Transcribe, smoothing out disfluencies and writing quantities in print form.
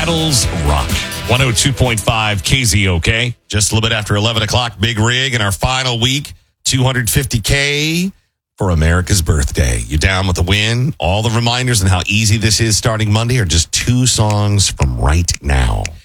Seattle's Rock. 102.5 KZOK. Just a little bit after 11 o'clock, Big Rig in our final week. $250K for America's birthday. You down with the win? All the reminders and how easy this is starting Monday are just 2 songs from right now.